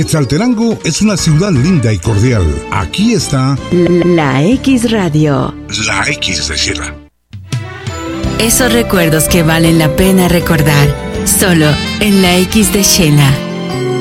Quetzaltenango es una ciudad linda y cordial. Aquí está La X Radio. La X de Xela. Esos recuerdos que valen la pena recordar, solo en La X de Xela.